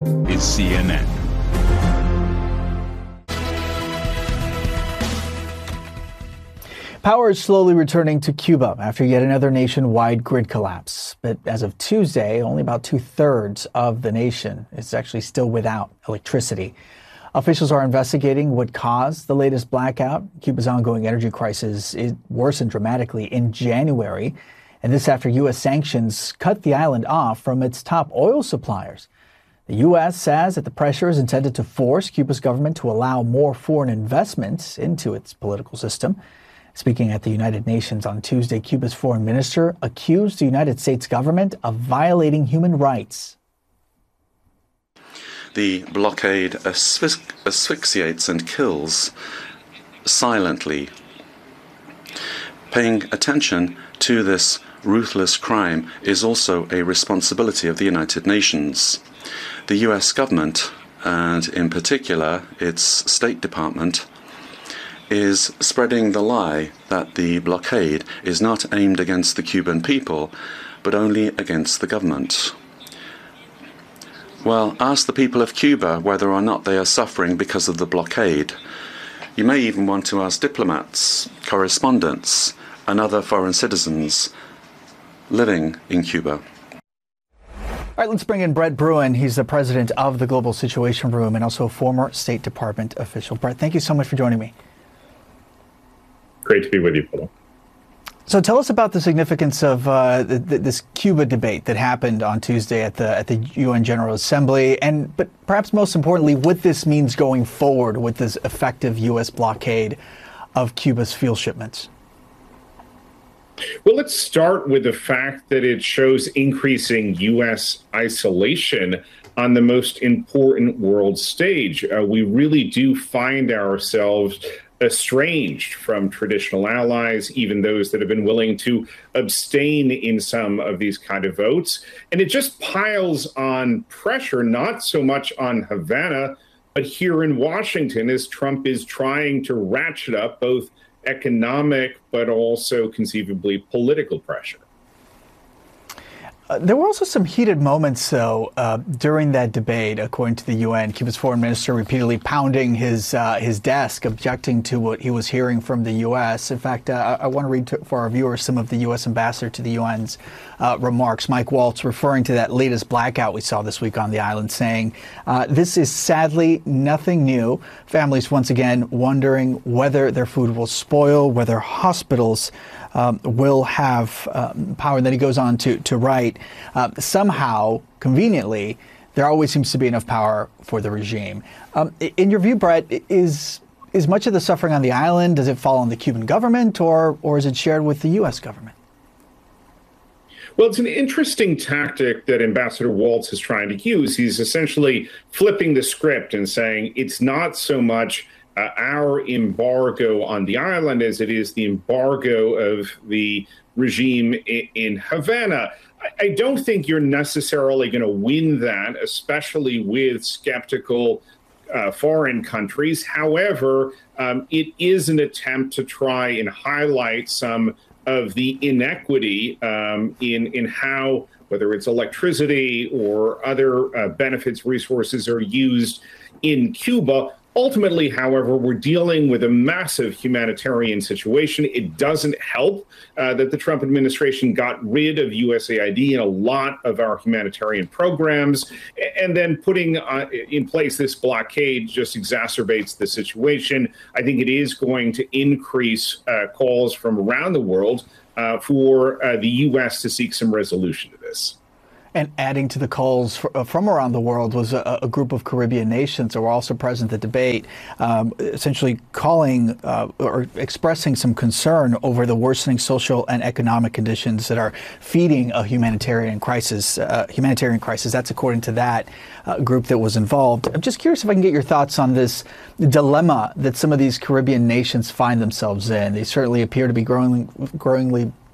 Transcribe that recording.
is CNN. Power is slowly returning to Cuba after yet another nationwide grid collapse. But as of Tuesday, only about 2/3 of the nation is actually still without electricity. Officials are investigating what caused the latest blackout. Cuba's ongoing energy crisis worsened dramatically in January, and this after U.S. sanctions cut the island off from its top oil suppliers. The U.S. says that the pressure is intended to force Cuba's government to allow more foreign investments into its political system. Speaking at the United Nations on Tuesday, Cuba's foreign minister accused the United States government of violating human rights. The blockade asphyxiates and kills silently. Paying attention to this ruthless crime is also a responsibility of the United Nations. The US government, and in particular its State Department, is spreading the lie that the blockade is not aimed against the Cuban people, but only against the government. Well, ask the people of Cuba whether or not they are suffering because of the blockade. You may even want to ask diplomats, correspondents, and other foreign citizens living in Cuba. All right, let's bring in Brett Bruen. He's the president of the Global Situation Room and also a former State Department official. Brett, thank you so much for joining me. Great to be with you, Paul. So tell us about the significance of this Cuba debate that happened on Tuesday at the UN General Assembly, but perhaps most importantly, what this means going forward with this effective U.S. blockade of Cuba's fuel shipments. Well, let's start with the fact that it shows increasing U.S. isolation on the most important world stage. We really do find ourselves estranged from traditional allies, even those that have been willing to abstain in some of these kind of votes. And it just piles on pressure, not so much on Havana, but here in Washington, as Trump is trying to ratchet up both economic, but also conceivably political pressure. There were also some heated moments, though, during that debate, according to the UN. Cuba's foreign minister repeatedly pounding his desk, objecting to what he was hearing from the U.S. In fact, I want to read for our viewers some of the U.S. ambassador to the UN's remarks. Mike Waltz, referring to that latest blackout we saw this week on the island, saying, "This is sadly nothing new. Families once again wondering whether their food will spoil, whether hospitals will have power." And then he goes on to write, somehow, conveniently, there always seems to be enough power for the regime. In your view, Brett, is much of the suffering on the island, does it fall on the Cuban government, or is it shared with the U.S. government? Well, it's an interesting tactic that Ambassador Waltz is trying to use. He's essentially flipping the script and saying it's not so much our embargo on the island as it is the embargo of the regime in Havana. I don't think you're necessarily going to win that, especially with skeptical foreign countries. However, it is an attempt to try and highlight some of the inequity in how, whether it's electricity or other benefits, resources are used in Cuba. Ultimately, however, we're dealing with a massive humanitarian situation. It doesn't help that the Trump administration got rid of USAID and a lot of our humanitarian programs, and then putting in place this blockade just exacerbates the situation. I think it is going to increase calls from around the world for the U.S. to seek some resolution to this. And adding to the calls from around the world was a group of Caribbean nations that were also present at the debate, essentially calling or expressing some concern over the worsening social and economic conditions that are feeding a humanitarian crisis. That's according to that group that was involved. I'm just curious if I can get your thoughts on this dilemma that some of these Caribbean nations find themselves in. They certainly appear to be growingly